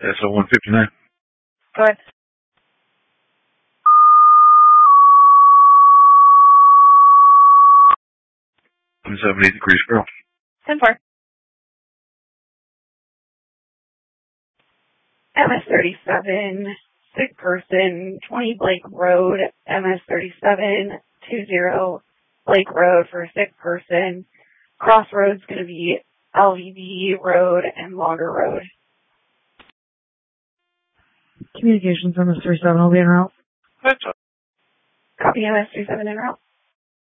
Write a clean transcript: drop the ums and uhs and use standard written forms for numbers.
SO 159. Go ahead. I'm 78 degrees girl. 10-4. MS-37, sick person, 20 Blake Road, MS-37, 20 Blake Road for a sick person. Crossroads going to be LVB Road and Longer Road. Communications MS-37 will be en route. Copy MS-37 en route.